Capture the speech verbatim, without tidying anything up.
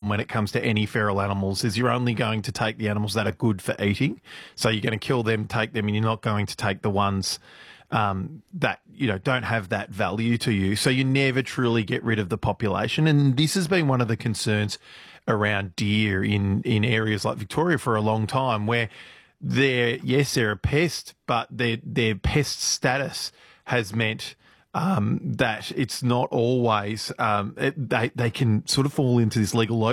when it comes to any feral animals is you're only going to take the animals that are good for eating. So you're going to kill them, take them, and you're not going to take the ones um, that, you know, don't have that value to you. So you never truly get rid of the population. And this has been one of the concerns around deer in, in areas like Victoria for a long time, where they're, yes, they're a pest, but their, their pest status has meant um, that it's not always, um, it, they, they can sort of fall into this legal